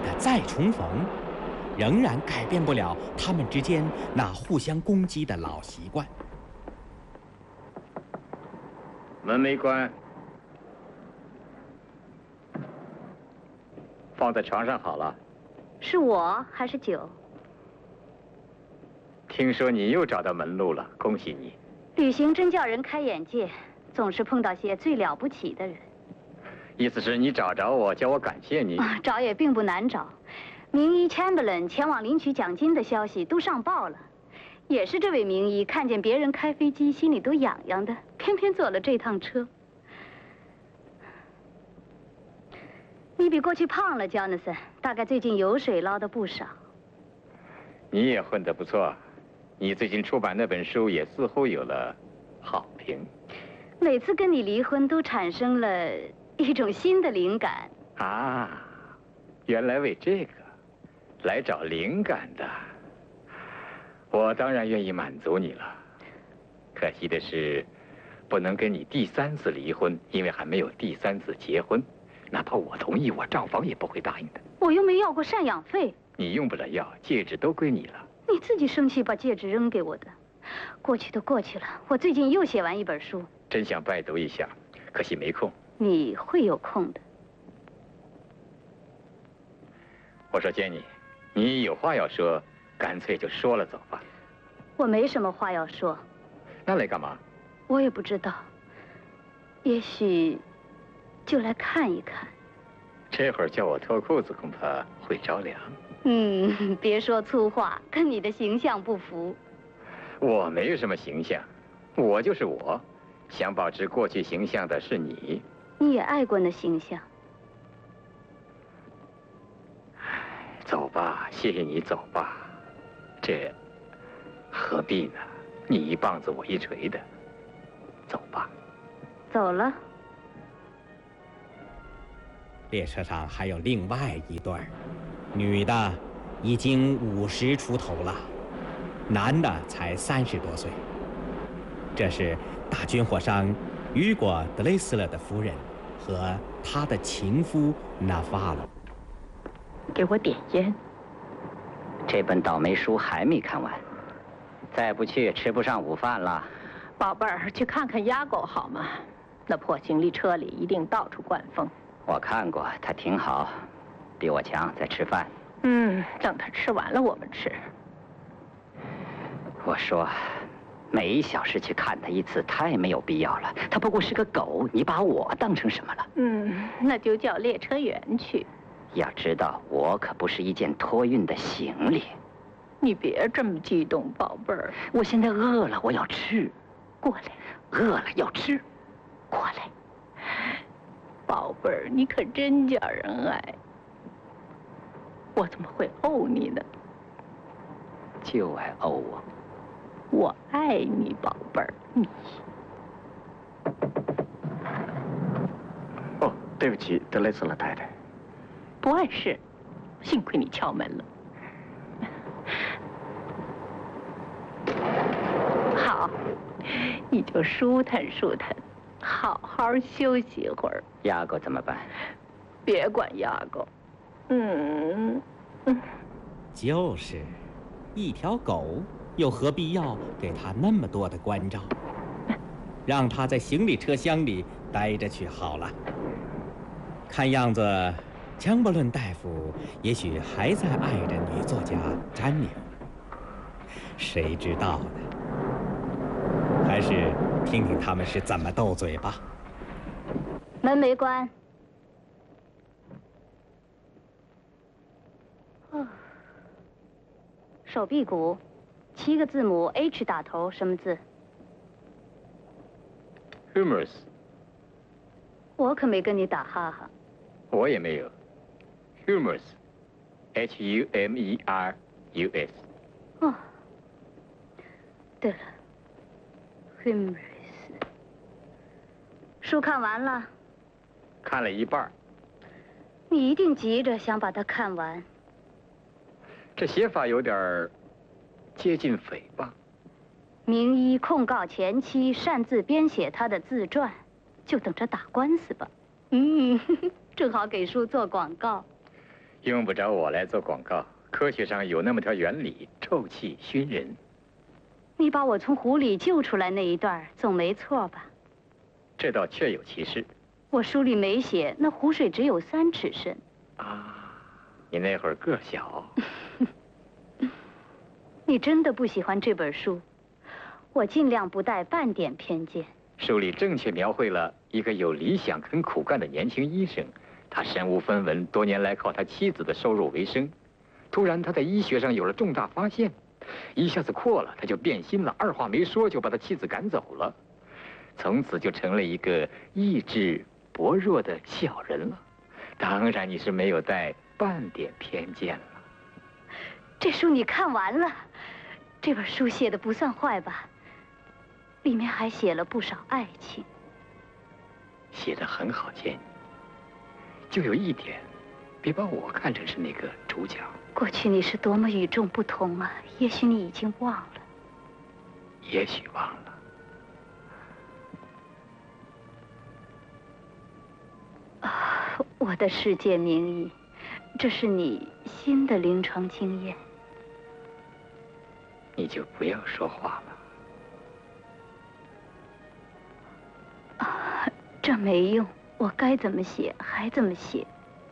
的再重逢，仍然改变不了他们之间那互相攻击的老习惯。 门没关，放在床上好了。 是我还是酒？ 听说你又找到门路了，恭喜你。 旅行真叫人开眼界，总是碰到些最了不起的人。 意思是你找着我，叫我感谢你。 找也并不难找，名医 Chamberlain 前往领取奖金的消息都上报了。也是这位名医看见别人开飞机，心里都痒痒的，偏偏坐了这趟车。你比过去胖了 ，Jonathan， 大概最近油水捞得不少。 你也混得不错，你最近出版那本书也似乎有了好评。 每次跟你离婚，都产生了一种新的灵感。 啊，原来为这个来找灵感的。我当然愿意满足你了，可惜的是，不能跟你第3次离婚，因为还没有第3次结婚。哪怕我同意，我账房也不会答应的。 我又没要过赡养费。 你用不了药，戒指都归你了。 你自己生气把戒指扔给我的，过去都过去了。我最近又写完一本书， 真想拜读一下，可惜没空。 你会有空的。 我说Jenny，你有话要说。干脆就说了走吧。 我没什么话要说。 那来干嘛？ 我也不知道。也许就来看一看。 这会儿叫我脱裤子，恐怕会着凉。 别说粗话，跟你的形象不符。 我没有什么形象，我就是我。想保持过去形象的是你。 你也爱过那形象。 走吧，谢谢你，走吧。这何必呢？你一棒子我一锤的，走吧。 走了。 列车上还有另外一对儿，女的已经50出头了，男的才30多岁。这是大军火商雨果·德雷斯勒的夫人和他的情夫纳瓦罗。 给我点烟。这本倒霉书还没看完，再不去吃不上午饭了。 宝贝儿，去看看丫狗好吗？那破行李车里一定到处灌风。 我看过，它挺好，比我强，在吃饭。 等它吃完了我们吃。 我说，每1小时去看它一次太没有必要了。它不过是个狗，你把我当成什么了？ 那就叫列车员去。 要知道，我可不是一件托运的行李。 你别这么激动，宝贝儿。 我现在饿了，我要吃。 过来。 饿了要吃。 过来。宝贝儿，你可真叫人爱。我怎么会怄你呢？ 就爱怄我。 我爱你，宝贝儿，你。 哦，对不起，德雷斯勒太太。 不碍事，幸亏你敲门了。好，你就舒坦舒坦，好好休息一会儿。 丫狗怎么办？ 别管丫狗。 就是一条狗，又何必要给它那么多的关照？让它在行李车厢里待着去好了。看样子江伯伦大夫也许还在爱着女作家詹妮，谁知道呢？还是听听他们是怎么斗嘴吧。 门没关。手臂骨，7个字母 H 打头，什么字 ？Humorous。 我可没跟你打哈哈。 我也没有。Humorous。Humerus。 哦，对了 ，Humorous。书看完了？ 看了一半。 你一定急着想把它看完。 这写法有点接近诽谤。 名医控告前妻擅自编写他的自传，就等着打官司吧。正好给书做广告。 用不着我来做广告，科学上有那么条原理，臭气熏人。 你把我从湖里救出来那一段总没错吧？ 这倒确有其事。 我书里没写，那湖水只有3尺深。 啊，你那会儿个小。 你真的不喜欢这本书？我尽量不带半点偏见。 书里正确描绘了一个有理想、很苦干的年轻医生，他身无分文，多年来靠他妻子的收入为生。突然，他在医学上有了重大发现，一下子阔了，他就变心了，二话没说就把他妻子赶走了，从此就成了一个意志薄弱的小人了。当然，你是没有带半点偏见了。 这书你看完了？这本书写的不算坏吧？里面还写了不少爱情。 写得很好，见你。就有一点，别把我看成是那个主角。 过去你是多么与众不同啊！也许你已经忘了。 也许忘了。 我的世界名医，这是你新的临床经验。 你就不要说话了。 这没用，我该怎么写还怎么写。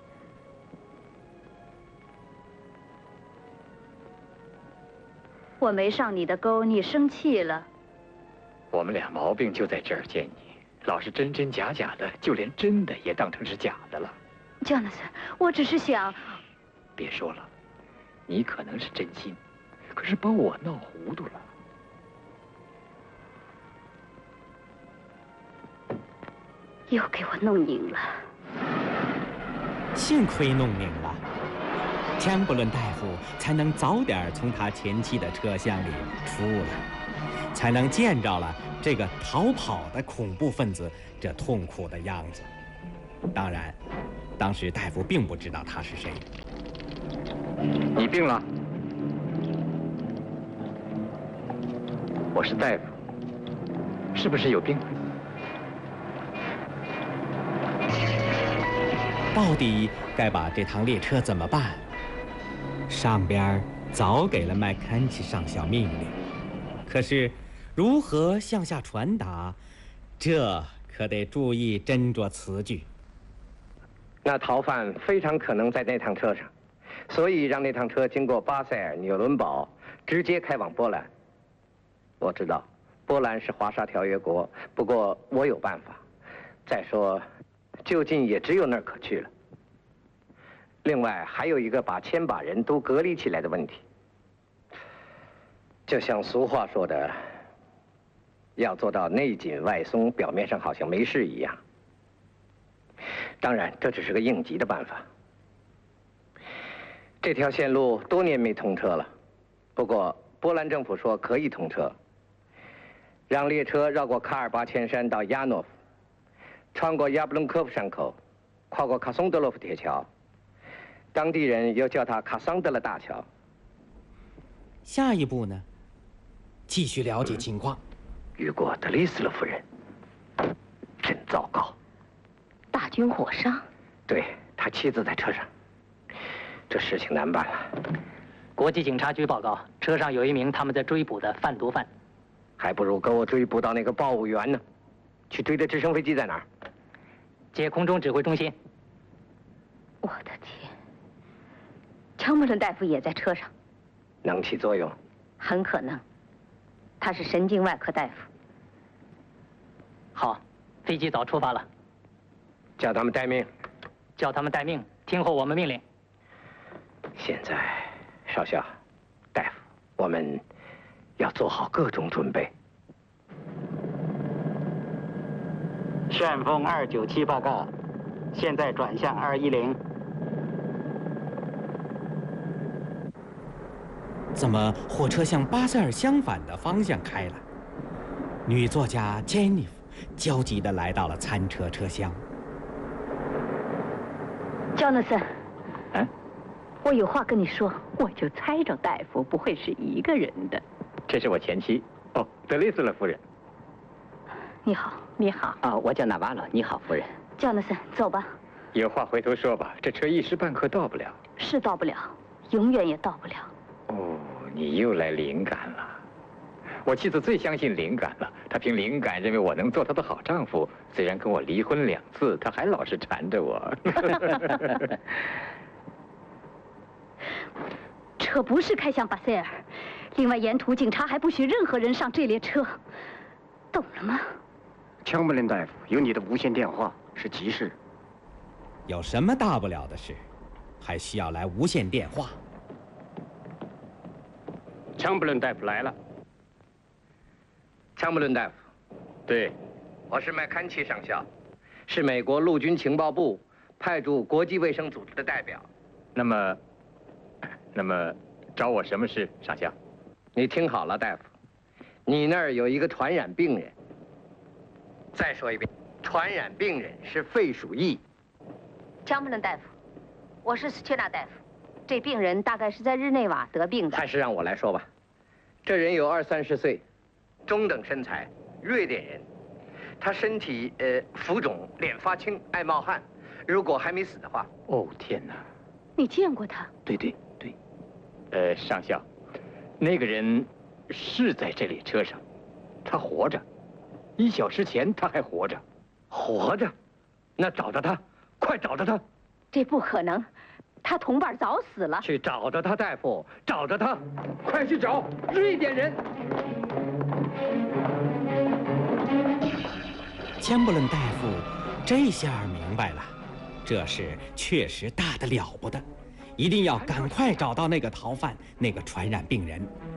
我没上你的钩，你生气了。 我们俩毛病就在这儿，见你老是真真假假的，就连真的也当成是假的了。 Jonathan，我只是想…… 别说了，你可能是真心，可是把我闹糊涂了。 又给我弄拧了。 幸亏弄拧了，钱布伦大夫才能早点从他前妻的车厢里出来，才能见着了这个逃跑的恐怖分子这痛苦的样子。当然，当时大夫并不知道他是谁。 你病了？我是大夫，是不是有病？ 到底该把这趟列车怎么办？上边早给了麦肯齐上校命令，可是如何向下传达，这可得注意斟酌词句。 那逃犯非常可能在那趟车上，所以让那趟车经过巴塞尔、纽伦堡，直接开往波兰。我知道波兰是华沙条约国，不过我有办法。再说，就近也只有那儿可去了。另外还有一个把千把人都隔离起来的问题。就像俗话说的，要做到内紧外松，表面上好像没事一样。当然，这只是个应急的办法。这条线路多年没通车了，不过波兰政府说可以通车，让列车绕过喀尔巴阡山到亚诺夫，穿过亚布隆科夫山口，跨过卡松德洛夫铁桥，当地人又叫它卡桑德勒大桥。 下一步呢？继续了解情况。 遇过德雷斯勒夫人，真糟糕。 大军火商？ 对，他妻子在车上。这事情难办了。 国际警察局报告，车上有一名他们在追捕的贩毒犯。 还不如跟我追捕到那个报务员呢。去追的直升飞机在哪儿？ 接空中指挥中心。 我的天！乔姆伦大夫也在车上。 能起作用？ 很可能。他是神经外科大夫。 好，飞机早出发了。 叫他们待命。 叫他们待命，听候我们命令。 现在，少校，大夫，我们要做好各种准备。 旋风297报告，现在转向210。 怎么火车向巴塞尔相反的方向开了？女作家珍妮弗焦急地来到了餐车车厢。 Jonathan， 我有话跟你说。我就猜着大夫不会是一个人的。 这是我前妻，哦，德雷斯勒夫人。 你好。 你好。 啊，我叫纳瓦罗。你好，夫人。 Jonathan，走吧。 有话回头说吧，这车一时半刻到不了。 是到不了，永远也到不了。 哦，你又来灵感了。我妻子最相信灵感了，她凭灵感认为我能做她的好丈夫。虽然跟我离婚2次，她还老是缠着我。 车不是开向巴塞尔，另外沿途警察还不许任何人上这列车，懂了吗？ 枪布林大夫，有你的无线电话，是急事。 有什么大不了的事，还需要来无线电话？ 枪布林大夫来了。 枪布伦大夫， 对， 我是麦坎齐上校，是美国陆军情报部派驻国际卫生组织的代表。 那么，找我什么事，上校？ 你听好了，大夫，你那儿有一个传染病人。再说一遍，传染病人是肺鼠疫。 江布伦大夫，我是斯切纳大夫，这病人大概是在日内瓦得病的。 还是让我来说吧。这人有20-30岁，中等身材，瑞典人。他身体浮肿，脸发青，爱冒汗。如果还没死的话， 哦天哪！ 你见过他？ 对。上校，那个人是在这列车上，他活着。1小时前他还活着。 活着？那找着他，快找着他！ 这不可能，他同伴早死了。 去找着他，大夫，找着他，快去找瑞典人！ 钱布伦大夫这下明白了，这事确实大得了不得，一定要赶快找到那个逃犯，那个传染病人。